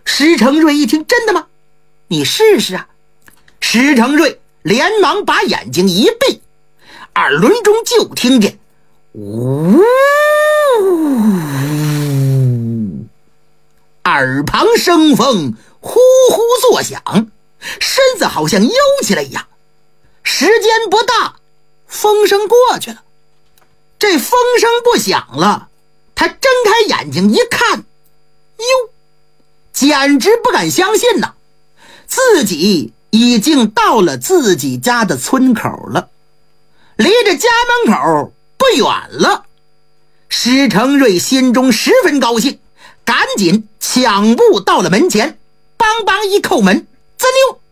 石成瑞一听，真的吗？你试试啊。石成瑞连忙把眼睛一闭，耳轮中就听见呜，耳旁生风呼呼作响，身子好像悠起来一样。时间不大，风声过去了，这风声不响了，他睁开眼睛一看，哟，简直不敢相信呐，自己已经到了自己家的村口了，离着家门口不远了。石成瑞心中十分高兴，赶紧抢步到了门前，梆梆一叩门，滋溜，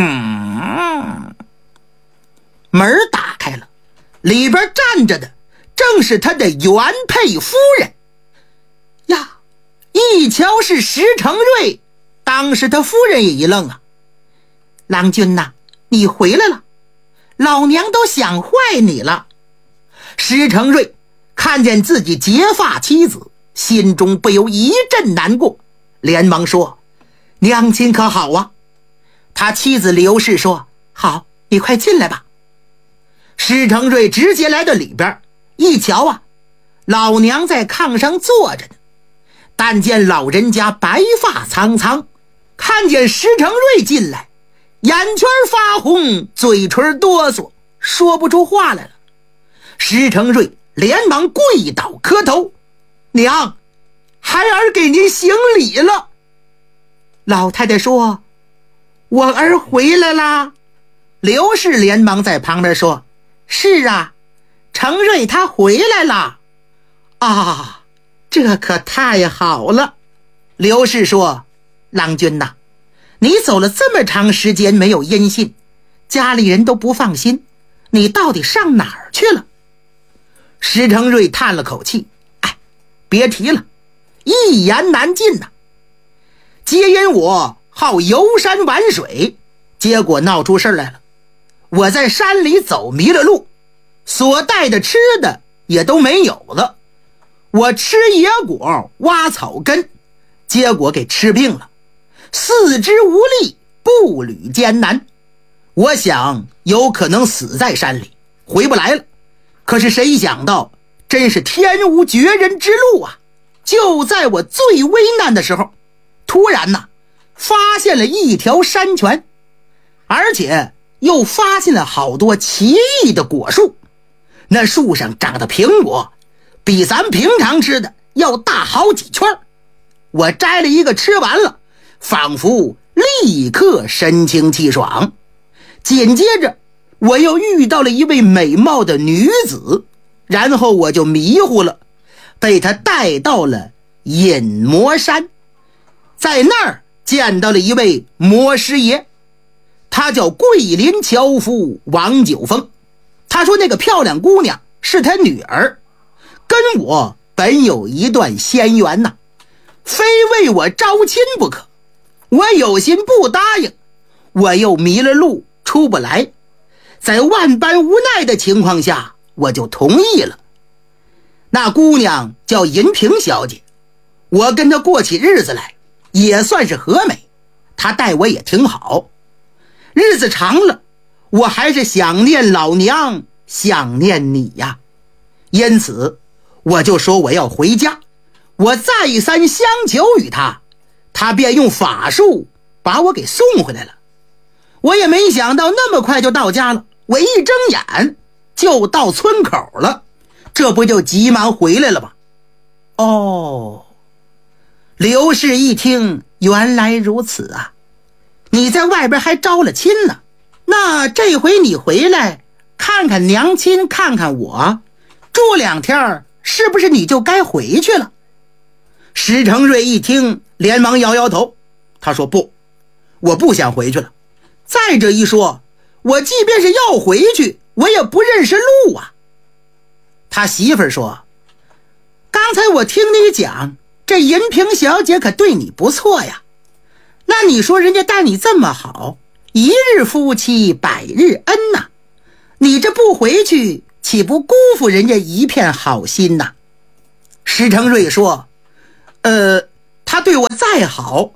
门打开了，里边站着的正是他的原配夫人呀！一瞧是石成瑞，当时他夫人也一愣啊。郎君呐，你回来了，老娘都想坏你了。石成瑞看见自己结发妻子，心中不由一阵难过，连忙说：娘亲可好啊？他妻子刘氏说：好，你快进来吧。石成瑞直接来到里边，一瞧啊，老娘在炕上坐着呢，但见老人家白发苍苍，看见石成瑞进来，眼圈发红，嘴唇哆嗦，说不出话来了。石成瑞连忙跪倒磕头：娘，孩儿给您行礼了。老太太说：我儿回来啦。刘氏连忙在旁边说：是啊，成瑞他回来了。啊，这可太好了。刘氏说：郎君呐，你走了这么长时间没有音信，家里人都不放心，你到底上哪儿去了？石成瑞叹了口气：哎，别提了，一言难尽呐。皆因我好游山玩水，结果闹出事来了。我在山里走迷了路，所带的吃的也都没有了，我吃野果挖草根，结果给吃病了，四肢无力，步履艰难。我想有可能死在山里，回不来了。可是谁想到，真是天无绝人之路啊！就在我最危难的时候，突然呢，发现了一条山泉，而且又发现了好多奇异的果树。那树上长的苹果比咱平常吃的要大好几圈。我摘了一个吃完了，仿佛立刻神清气爽。紧接着我又遇到了一位美貌的女子，然后我就迷糊了，被她带到了隐魔山，在那儿见到了一位魔师爷，他叫桂林樵夫王九峰。他说那个漂亮姑娘是他女儿，跟我本有一段仙缘呐，非为我招亲不可。我有心不答应，我又迷了路出不来，在万般无奈的情况下，我就同意了。那姑娘叫银萍小姐，我跟她过起日子来也算是和美，她待我也挺好。日子长了，我还是想念老娘，想念你呀。因此我就说我要回家，我再三相求于她，她便用法术把我给送回来了。我也没想到那么快就到家了，我一睁眼就到村口了，这不就急忙回来了吗？哦，刘氏一听，原来如此啊，你在外边还招了亲呢，那这回你回来看看娘亲，看看我，住2天，是不是你就该回去了？石成瑞一听，连忙摇摇头，他说不，我不想回去了。再者一说，我即便是要回去，我也不认识路啊。他媳妇儿说，刚才我听你讲，这银萍小姐可对你不错呀，那你说人家待你这么好，一日夫妻百日恩呐，你这不回去，岂不辜负人家一片好心呐？石成瑞说，他对我再好，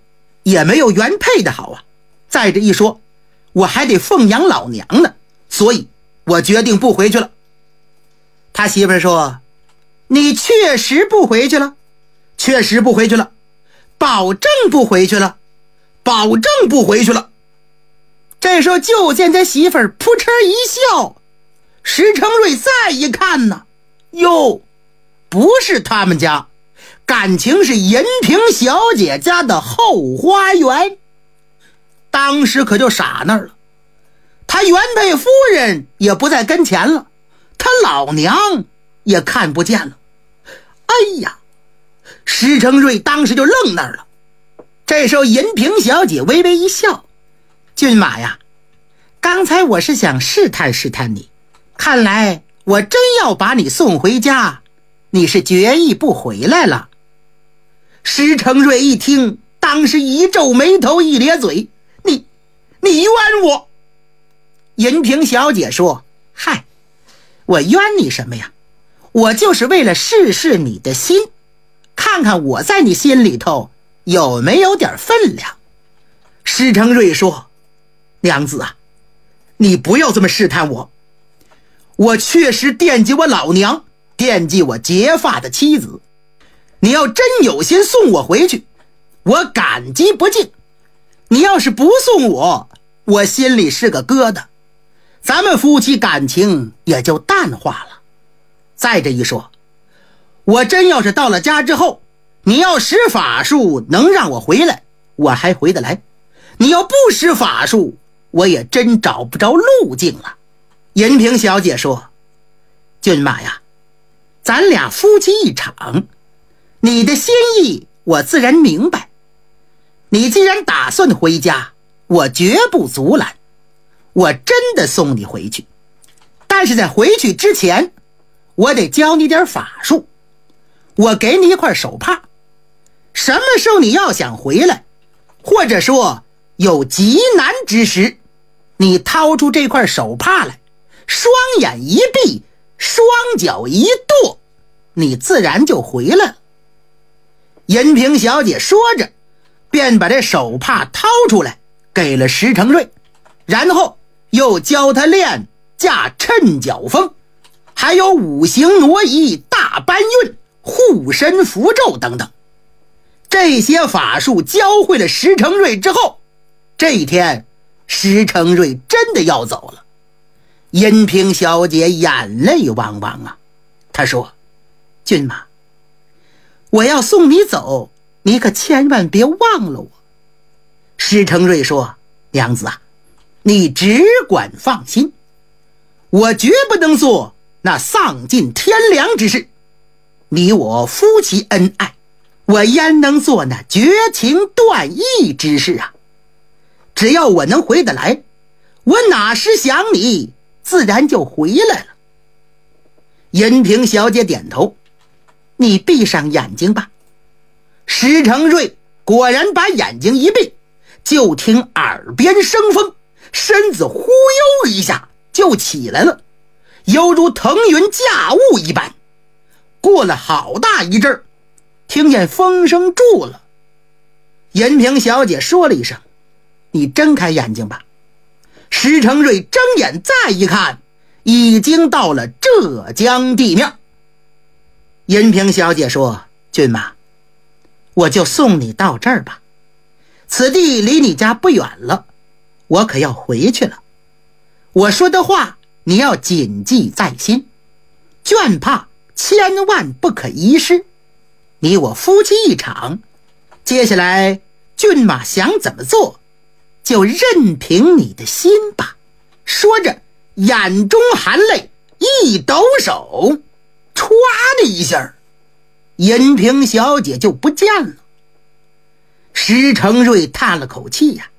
也没有原配的好啊。再者一说，我还得奉养老娘呢，所以我决定不回去了。他媳妇说，你确实不回去了？确实不回去了。保证不回去了？保证不回去了。这时候就见他媳妇儿扑哧一笑，石成瑞再一看呢，哟，不是他们家，感情是银萍小姐家的后花园。当时可就傻那儿了，他原配夫人也不在跟前了，他老娘也看不见了。哎呀，石成瑞当时就愣那儿了。这时候银萍小姐微微一笑，骏马呀，刚才我是想试探试探你，看来我真要把你送回家，你是决意不回来了。石成瑞一听，当时一皱眉头一咧嘴，你冤我。银萍小姐说，嗨，我冤你什么呀？我就是为了试试你的心，看看我在你心里头有没有点分量。石成瑞说，娘子啊，你不要这么试探我，我确实惦记我老娘，惦记我结发的妻子。你要真有心送我回去，我感激不尽。你要是不送我，我心里是个疙瘩，咱们夫妻感情也就淡化了。再这一说，我真要是到了家之后，你要使法术能让我回来，我还回得来；你要不使法术，我也真找不着路径了。银萍小姐说，骏马呀，咱俩夫妻一场，你的心意我自然明白。你既然打算回家，我绝不阻拦，我真的送你回去。但是在回去之前，我得教你点法术。我给你一块手帕，什么时候你要想回来，或者说有急难之时，你掏出这块手帕来，双眼一闭，双脚一跺，你自然就回来了。银萍小姐说着，便把这手帕掏出来给了石成瑞，然后又教他练架趁脚风，还有五行挪移、大搬运、护身符咒等等。这些法术教会了石成瑞之后，这一天石成瑞真的要走了。银萍小姐眼泪汪汪啊，她说，骏马，我要送你走，你可千万别忘了我。石成瑞说，娘子啊，你只管放心，我绝不能做那丧尽天良之事。你我夫妻恩爱，我焉能做那绝情断义之事啊？只要我能回得来，我哪时想你，自然就回来了。银萍小姐点头，你闭上眼睛吧。石成瑞果然把眼睛一闭，就听耳边生风，身子忽悠一下就起来了，犹如腾云驾雾一般。过了好大一阵儿，听见风声住了。银萍小姐说了一声，你睁开眼睛吧。石成瑞睁眼再一看，已经到了浙江地面。银萍小姐说，骏马，我就送你到这儿吧，此地离你家不远了，我可要回去了。我说的话你要谨记在心，倦怕千万不可遗失。你我夫妻一场，接下来骏马想怎么做，就任凭你的心吧。说着眼中含泪，一抖手，歘的一下，银萍小姐就不见了。石成瑞叹了口气呀，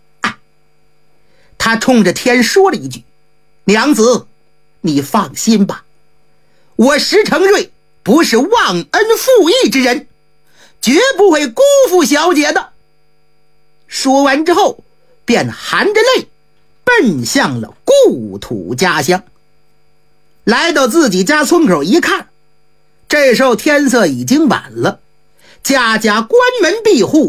他冲着天说了一句，娘子，你放心吧，我石成瑞不是忘恩负义之人，绝不会辜负小姐的。说完之后，便含着泪奔向了故土家乡。来到自己家村口一看，这时候天色已经晚了，家家关门闭户，